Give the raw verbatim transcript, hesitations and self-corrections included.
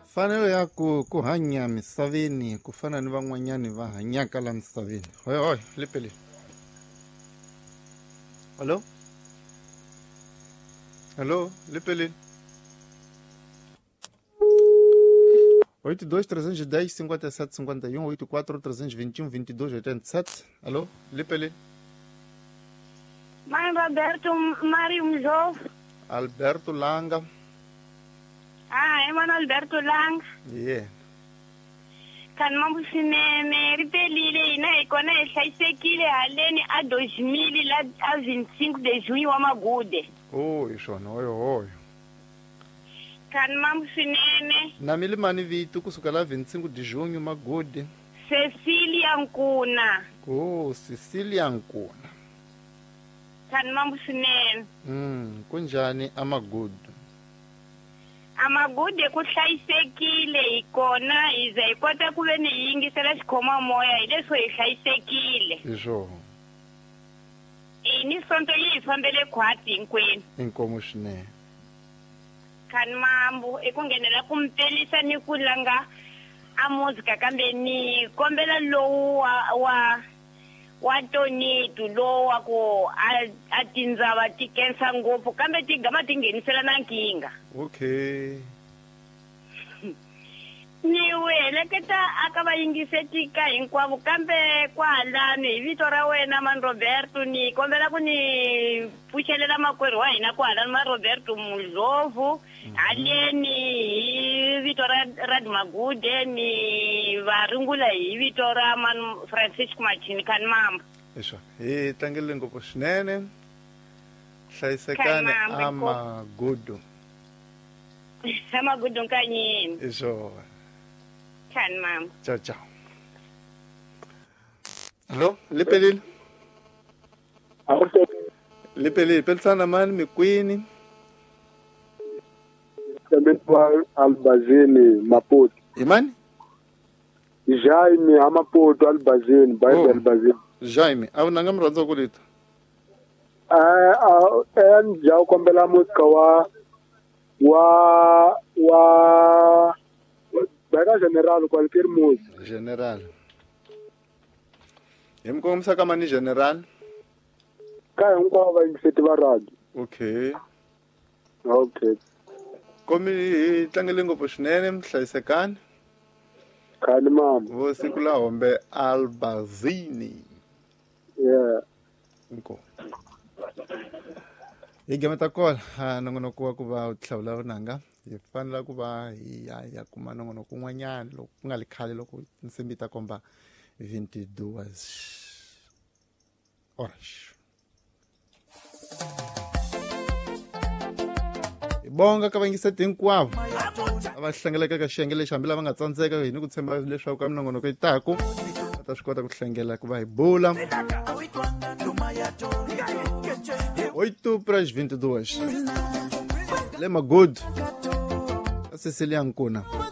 mfanelo ya ku ku hanya misaveni ku fana ni van'wanyani va hanyaka la misaveni. Hoy hoy lepele. Hello? Hello, lepele. oito dois, trezentos e dez, cinquenta e sete, cinquenta e um, oito quatro, trezentos e vinte e um, vinte e dois, oitenta e sete. Alô, lepele. Mãe Roberto Mário Mjov. Alberto Langa. Ah, é mano Alberto Langa. Yeah. Kan mambo sinene ripelile ina ikona hlayisekile haleni a dois mil la a vinte e cinco de junho wa Magude. Oi, xona, oi, oi. Kan mambo sinene. Na mili mani vitu kusukela vinte e cinco de junho Magude. Cecilia Nkuna. Oh, Cecilia Nkuna. Kan mambo sinene. Mm, kunjani amagudu? Amagude ku hlayisekile ikona ize ikota ku ve ni yingisela xikhoma moya hi leswo hi hlayisekile. Iswo. Ini sonto yi fambele khwati hinkwenu. Inkomo swinene. Kan mambo i ku nghenela ku mpelisa ni ku langa a muzika kambe ni kombela lowu wa wa wa Tonitu lowu wa ku a tindzava ti kensa ngopfu kambe ti gama ti nghenisela na nkinga. Okay. Ni weleketa aka va yingisetika hinkwavo kambe kwalano hi vito ra wena man Roberto ni kombela ku ni pfuxelela makwerhu wa hina kwalano man Roberto Muzovu haleni hi vito ra Rad Magude ni va rungula hi vito ra man Francisco Machini kan mama. Iswo. Hi tlangele ngopfu swinene. Hlayisekane amagudu. Amagudu nkanyini. Iswo. Kan mama. Ciao ciao. Hello, lepelile. Lepelile, pelisana mani mikwini. Sementwa Albazini Maputo. Imani? Jaime Amaputo Albazini, Bible Oh. Albazini. Jaime, au nanga mrandza kulita. Eh eh njao kombela musika wa wa wa Beka general qualquer música. General. Yemkomsa kama ni general. Kaya hinkwavo va yingiseti va radio. Okay. Okay. Komi hi tlangele ngopfu swinene mhlayisekani. Khani mama. Vo siku la hombe Albazini. Yeah. Inko. Hi gemeta kola nongonoko wa ku va u tlhavula vunanga. Hi fanele ku va hi ya ya kuma nongonoko un'wanyana loko ku nga li khale loko nsimbi ta komba vinte-duas horas. Hi bonga ka vangiseti hinkwavo va hlengeleka ka xiyenge lexi hambi lava nga tsandzeka hi ni ku tshemba leswaku ka minongonoko yi taku va ta swi kota ku hlengela ku va hi bula oito para as vinte e duas. Le Magude. A Cecilia Nkuna.